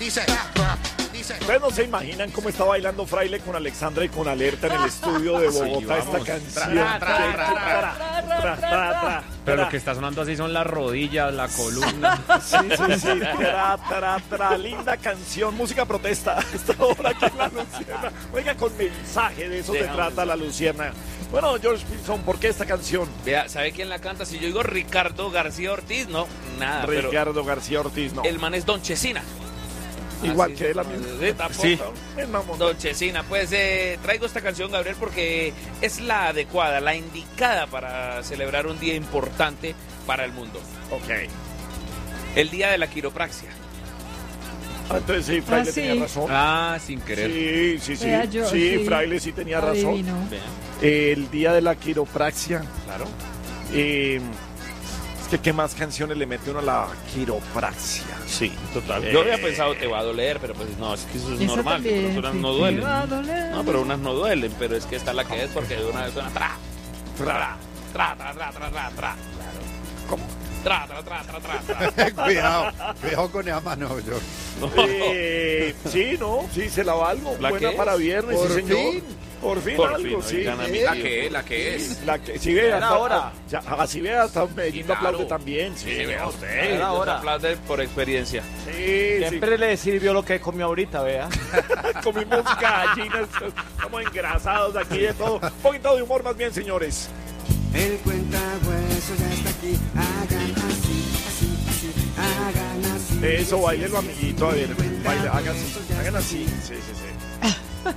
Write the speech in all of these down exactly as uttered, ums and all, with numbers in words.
dice, dice. Ustedes no se imaginan cómo está bailando Fraile con Alexandra y con Alerta en el estudio de Bogotá Sí, esta vamos. canción. Tra, tra, tra, tra, Tra, tra, tra, tra. Pero lo que está sonando así son las rodillas, la columna. Sí, sí, sí. Tra, tra, tra. Linda canción, música protesta. Esta hora aquí en La Lucierna. Oiga, con mensaje, de eso se trata La Lucierna. Bueno, George Pinson, ¿por qué esta canción? Vea, ¿sabe quién la canta? Si yo digo Ricardo García Ortiz, no, nada. Ricardo pero García Ortiz, no. el man es Don Chesina. Igual Así que se- él, amigo. Sí, tampoco. Sí. Es mamón. Don Chesina, pues eh, traigo esta canción, Gabriel, porque es la adecuada, la indicada para celebrar un día importante para el mundo. Ok. El día de la quiropraxia. Ah, entonces sí, Fraile Ah, sí. tenía razón. Ah, sin querer. Sí, sí, sí. Vea, yo, sí, sí. Fraile sí tenía razón. Adivino. Vean. El día de la quiropraxia. Claro. Eh, es que, ¿qué más canciones le mete uno a la quiropraxia? Sí, total. Eh. Yo había pensado te va a doler, pero pues no, es que eso es Esa normal, también, pero unas sí. no Te duelen. va a doler. No, pero unas no duelen, pero es que esta es la que es porque de una vez suena tra, tra, tra, tra, tra, tra, tra, tra. ¿Cómo? Tra, tra, tra, tra, tra, tra. Cuidado, cuidado con esa mano, yo. No. Eh, sí, no, sí, se la valgo. ¿La Buena qué para es? viernes, Por sí, señor. fin. Por fin Por algo, fin, sí. oigan, a mí, Eh, ¿la que es? ¿La que es? La que, sí, ve, hasta, ahora. ya, así ve, hasta Medellín lo Claro. aplaude también. Sí, Sí, vea no, usted. Era Los hora. aplaude por experiencia. Sí, sí. Siempre le sirvió lo que comió ahorita, vea. Comimos gallinas, estamos engrasados aquí de todo. Un poquito de humor más bien, señores. El cuentahueso ya está aquí. Hagan así, así, así. Hagan así. Eso, bailelo, amiguito. A ver, baile, hagan así. Hagan así. Sí, sí, sí.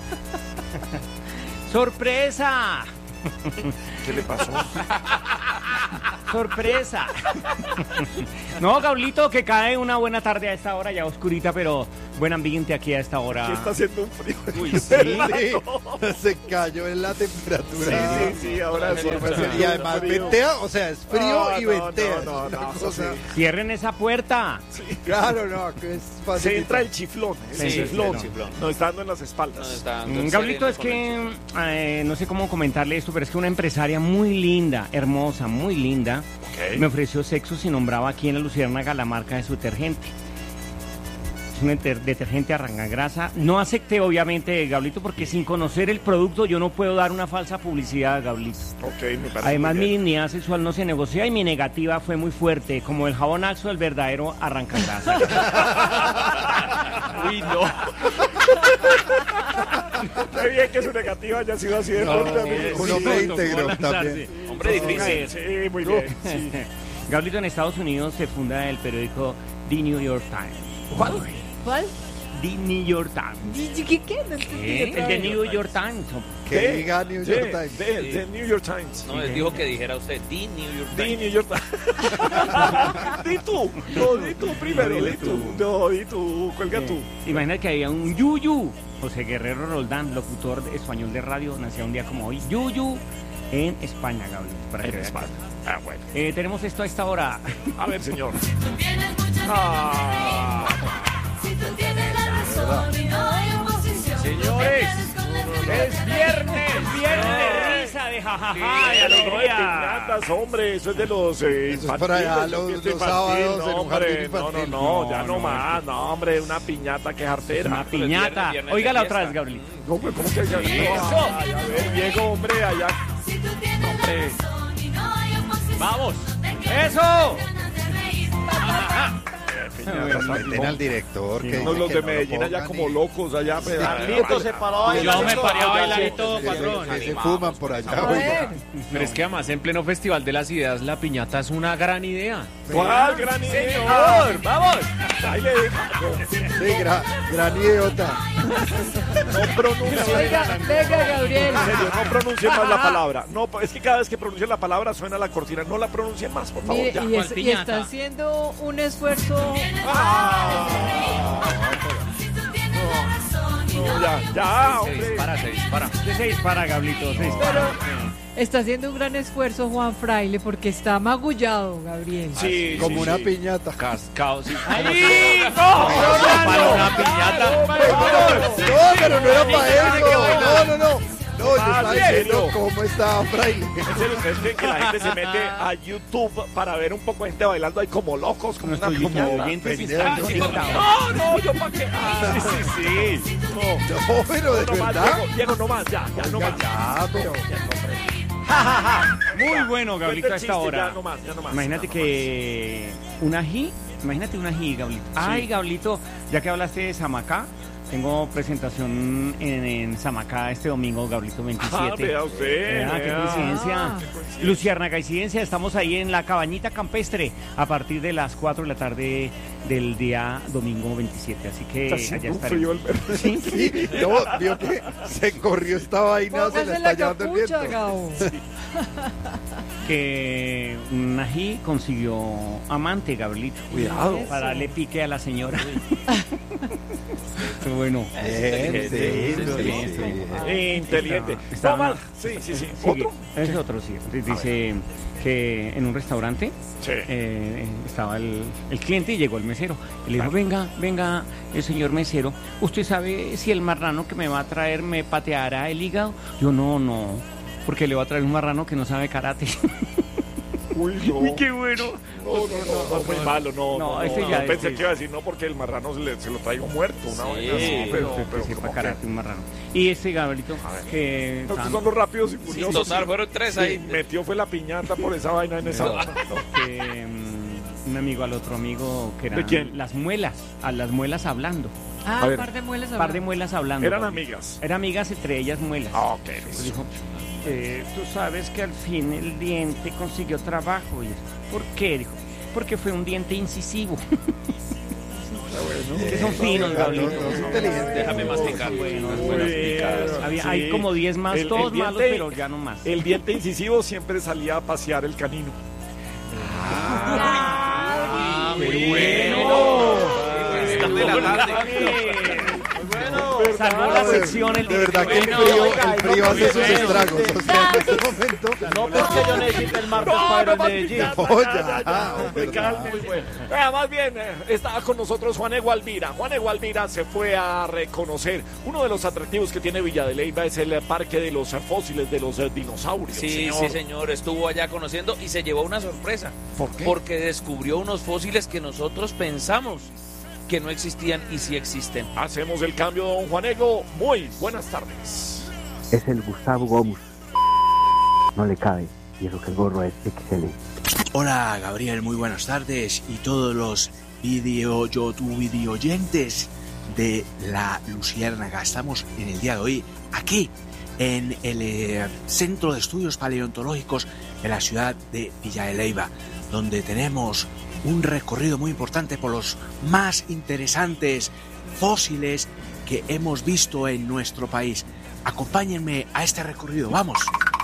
¡Sorpresa! ¿Qué le pasó? ¡Sorpresa! No, Gaulito, que cae una buena tarde a esta hora, ya oscurita, pero buen ambiente aquí a esta hora. Aquí está haciendo un frío. Uy, sí, se cayó en la Sí, temperatura. sí, sí, ahora sí. está haciendo Y además un frío. ventea, o sea, es frío No, y no, ventea. no, no, Es una no, cosa- sí. Cierren esa puerta. Claro, no, que es fácil. Se entra el chiflón. El Sí, chiflón. sí, chiflón. Nos está dando en las No, espaldas. está dando Mm, en Gaulito, es sereno que con el eh, no sé cómo comentarle esto, pero es que una empresaria muy linda, hermosa, muy linda, Ok. me ofreció sexo si nombraba aquí en la Luciérnaga la marca de su detergente. Es un deter- detergente arrancagrasa. No acepté, obviamente, Gaulito, porque sin conocer el producto yo no puedo dar una falsa publicidad, Gaulito. Ok, me parece Además, muy mi bien. dignidad sexual no se negocia y mi negativa fue muy fuerte, como el jabón Axo, el verdadero arrancagrasa. Uy, no. Qué bien que su negativa haya sido así de No, fuerte, amigo. un Sí. hombre tocó íntegro lanzarse. también. Hombre difícil. Sí, muy bien. Sí. Gaulito, en Estados Unidos se funda el periódico The New York Times. ¿Cuál? ¿Cuál? The New York Times. ¿Qué? ¿Qué? No entendí ¿Qué? otra El The vez. New York Times. Que De- diga New de- York Times. de- de New York Times. No, él dijo que dijera usted, The New York Di Times. New York Times. Di tú. No, di tú primero. Di tú. No, di tú. Cuelga tú. Imagina que había un Yuyu, José Guerrero Roldán, locutor de- español de radio, nacía un día como hoy. Yuyu en España, Gabriel. Para que En vea. España. Ah, bueno. Eh, tenemos esto a esta hora. A ver, señor. Ah. Señores, es viernes, viernes de risa, de jajaja, de alegría. Piñatas, hombre, eso es de los eh, Eso es para allá, infantiles, los- fiesta los infantil, sábados no, en un hombre, jardín no, no, infantil. no, ya No, no no, más, no, hombre, una piñata que jartera. Una pero es piñata. viernes, viernes de Óigala otra fiesta. vez, Gabriel. No, pues, ¿cómo que ya? Eso. Ay, a ver, Diego, hombre, allá. Hombre. Vamos. Eso. Piñatas, Meten al director. Que no, dice los que de no lo Medellín allá pongan como y- locos, allá. pues, Carlito se paró a Yo bailar. me paré a bailar y sí, todo, que- patrón. Que se fuman por allá. A oiga. ver. Pero es que además en pleno Festival de las Ideas la piñata es una gran idea. ¿Cuál gran idea? Señor, vamos. Ahí le deja. Sí, gran, gran idiota. No pronuncie. Oiga, venga, Gabriel. En serio, no pronuncien más la palabra. No, es que cada vez que pronuncien la palabra suena la cortina. No la pronuncien más, por favor. Mire, ya. y, es- y piñata? está haciendo un esfuerzo. No, ya, ya, Se hombre. dispara, se dispara. Usted se dispara, Gablito, se dispara. Está haciendo un gran esfuerzo Juan Fraile porque está magullado, Gabriel. Sí, Como sí, una sí. piñata. Cascado, sí. ¡Ahí! ¡No! Para una piñata. No, pero no era para eso. No, no, no. No, yo estaba Pase, serio? ¿Cómo está, Fraile? ¿En serio ustedes creen que la gente se mete a YouTube para ver un poco de gente bailando ahí como locos, como una Nuestro piñata? oyente, Sí, sí, ah, sí, sí, sí, no, sí. no, no, yo pa' qué. Ah, sí, sí, sí. No, No, pero de no más, verdad. Diego, Diego, no más, ya, ya, no Oiga, más. ya, pero... Muy bueno, Gablito, a Cuenta el esta chiste, hora. Ya, no más, ya no más. Imagínate ya, no que un ají, imagínate un ají, Gablito. Ay, Gablito, ya que hablaste de Samacá, tengo presentación en, en Samacá este domingo, Gablito veintisiete. Ah, vea usted, Vea, qué vea. coincidencia. Ah. Luciérnaga, coincidencia, estamos ahí en la cabañita campestre a partir de las cuatro de la tarde del día domingo veintisiete. Así que Está haciendo allá un frío estaremos. el Sí, Sí, no, vio que se corrió esta vaina, se la Póngase está la llevando el capucha, viento. Gabo. que un ají consiguió amante, Gablito. Cuidado. Eso. Para darle pique a la señora. Bueno. Bien, sí, Sí, sí, sí, sí. Eh, inteligente. Está- está- No más. Sí, sí, sí. Sí, ¿Otro? es otro, sí. Dice que en un restaurante Sí. eh, estaba el, el cliente y llegó el mesero. Y le dijo, venga, venga, el señor mesero, ¿usted sabe si el marrano que me va a traer me pateará el hígado? Yo, no, no, porque le va a traer un marrano que no sabe karate. Uy, no. Uy, qué bueno. No, no, no, no, muy malo, no. No, No, ese no, ya no, es- pensé sí. que iba a decir no, porque el marrano se, le- se lo traigo muerto, una Sí, vaina así, pero- pero, que pero sepa como karate, que... un marrano. Y este Gabrielito, que Estos tan- son los rápidos y Sí, furiosos. total, fueron tres Sí, ahí. metió fue la piñata por esa vaina en esa... que, mm, un amigo al otro amigo que eran ¿De quién? las muelas, a las muelas hablando. Ah, A un ver. par de muelas. Un par de hablando. muelas hablando. Eran Gabriel. amigas. Eran amigas, entre ellas muelas. Ah, ok. Pues dijo, eh, tú sabes que al fin el diente consiguió trabajo. Y yo, ¿por qué? Dijo, porque fue un diente incisivo. Que son finos, Gabriel. No, no, es inteligente. Déjame masticar. Bueno, Muy buenas bien. picadas. Había- Sí. Hay como diez más, El- el todos diente- malos, pero ya no más. El diente incisivo siempre salía a pasear el canino. Ah, muy bueno. Están de la tarde. Salvó la De- sección el De verdad que el Bueno, frío, oiga, el frío hace sus bueno, estragos. O sea, en este momento... No porque yo necesite el martes para ir al más Medellín. piñata, Oh, ya, ya, ya, ya, hombre, hombre, calme. Vea, más bien, eh, estaba con nosotros Juan Egualvira. Juan Egualvira se fue a reconocer. Uno de los atractivos que tiene Villa de Leyva es el eh, parque de los eh, fósiles de los eh, dinosaurios. Sí, señor. sí, señor, estuvo allá conociendo y se llevó una sorpresa. ¿Por qué? Porque descubrió unos fósiles que nosotros pensamos que no existían y sí existen. Hacemos el cambio, don Juan Ego. Muy buenas tardes. Es el Gustavo Gómez. No le cabe. Y eso que el gorro es X L. Hola Gabriel, muy buenas tardes y todos los video YouTube video oyentes de la Luciérnaga. Estamos en el día de hoy aquí en el eh, Centro de Estudios Paleontológicos de la ciudad de Villa de Leyva, donde tenemos un recorrido muy importante por los más interesantes fósiles que hemos visto en nuestro país. Acompáñenme a este recorrido, vamos.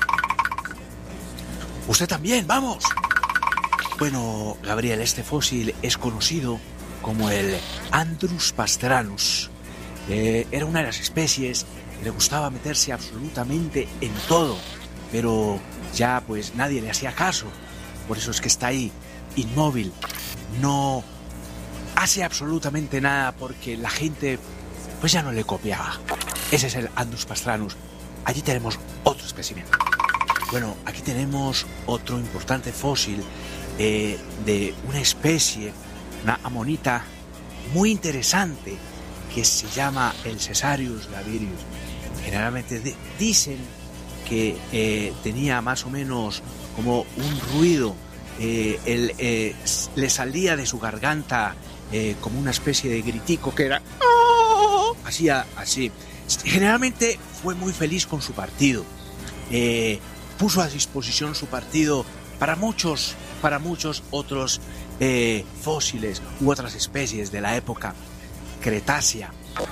Usted también, vamos. Bueno, Gabriel, este fósil es conocido como el Andrus pastranus. Eh, era una de las especies que le gustaba meterse absolutamente en todo, pero ya pues nadie le hacía caso. Por eso es que está ahí, inmóvil. No hace absolutamente nada porque la gente pues ya no le copiaba. Ese es el Andrus pastranus. Allí tenemos otro espécimen. Bueno, aquí tenemos otro importante fósil eh, de una especie, una amonita muy interesante que se llama el Cesarius lavirius. Generalmente de- dicen que eh, tenía más o menos como un ruido, eh, el, eh, s- le salía de su garganta eh, como una especie de gritico que era... Hacía así. Generalmente fue muy feliz con su partido. Eh, puso a disposición su partido para muchos, para muchos otros eh, fósiles u otras especies de la época Cretácea.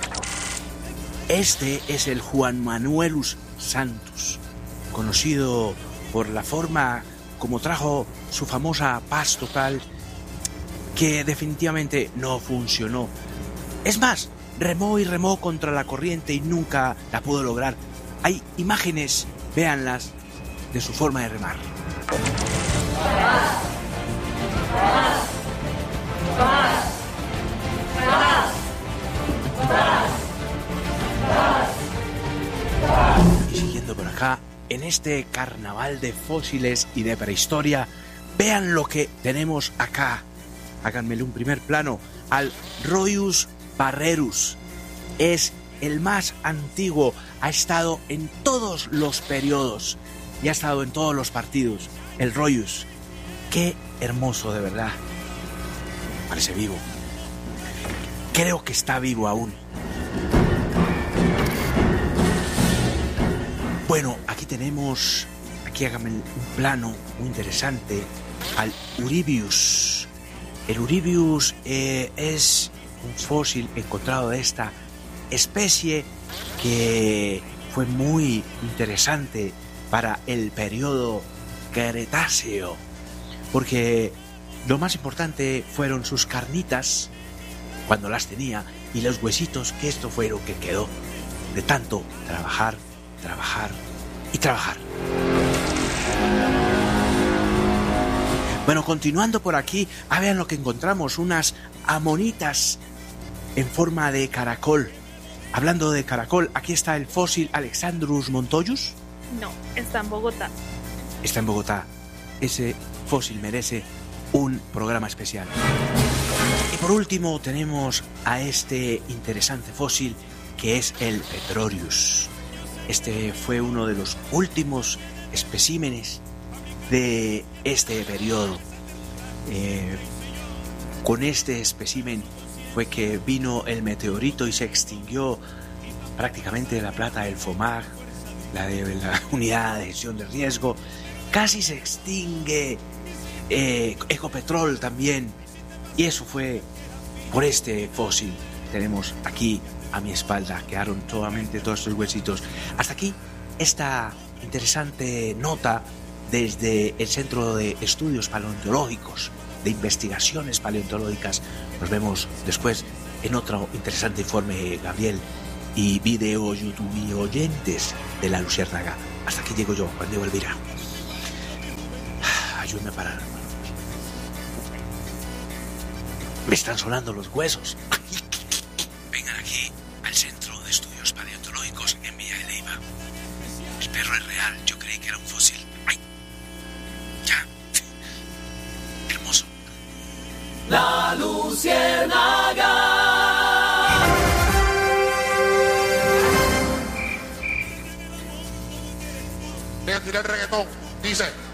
Este es el Juan Manuelus santus, conocido por la forma como trajo su famosa paz total, que definitivamente no funcionó. Es más, remó y remó contra la corriente y nunca la pudo lograr. Hay imágenes, véanlas, de su forma de remar. Y siguiendo por acá, en este carnaval de fósiles y de prehistoria, vean lo que tenemos acá. Háganmele un primer plano al Royus Barrerus. Es el más antiguo, ha estado en todos los periodos y ha estado en todos los partidos. El Royus, qué hermoso de verdad. Parece vivo. Creo que está vivo aún. Bueno, aquí tenemos, aquí hágame un plano muy interesante al Uribius. El Uribius eh, es un fósil encontrado de esta especie que fue muy interesante para el periodo Cretáceo, porque lo más importante fueron sus carnitas cuando las tenía y los huesitos, que esto fue lo que quedó de tanto trabajar, trabajar y trabajar. Bueno, continuando por aquí, ah, vean lo que encontramos, unas amonitas en forma de caracol. Hablando de caracol, aquí está el fósil Alexandrus montoyus. No, está en Bogotá. Está en Bogotá. Ese fósil merece un programa especial. Y por último tenemos a este interesante fósil que es el Petrorius. Este fue uno de los últimos especímenes de este periodo. Eh, con este espécimen fue que vino el meteorito y se extinguió prácticamente la plata del FOMAG, la de la unidad de gestión de riesgo. Casi se extingue eh, Ecopetrol también. Y eso fue por este fósil. Tenemos aquí a mi espalda, quedaron solamente todos estos huesitos. Hasta aquí esta interesante nota desde el Centro de Estudios Paleontológicos, de Investigaciones Paleontológicas. Nos vemos después en otro interesante informe, Gabriel, y video YouTube y oyentes de La Luciérnaga. Hasta aquí llego yo, Juan Diego Elvira. Ayúdame a parar. Me están sonando los huesos. Vengan aquí al Centro de Estudios Paleontológicos en Villa de Leyva. El perro es real, yo creí que era un fósil. ¡Ay! Ya. Hermoso. La Luciérnaga. Voy a tirar el reggaetón. Dice.